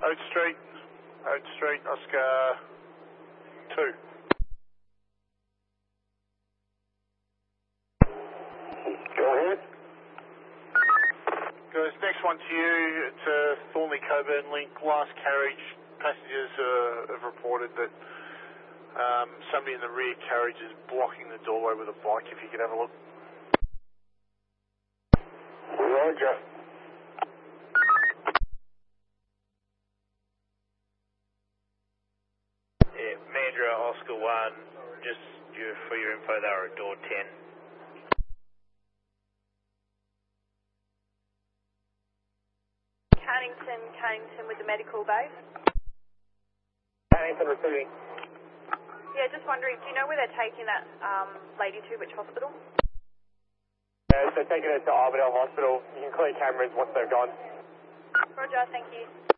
Oat Street, Oscar 2. Go ahead. Guys, next one to you. It's a Thornley Coburn link, last carriage. Passengers have reported that somebody in the rear carriage is blocking the doorway with a bike. If you could have a look. Roger. Yeah, Mandra, Oscar 1, just for your info, they were at door 10. Cannington with the medical base. Cannington receiving. Yeah, just wondering, do you know where they're taking that lady to, which hospital? They're taking her to Armadale Hospital. You can clear cameras once they're gone. Roger, thank you.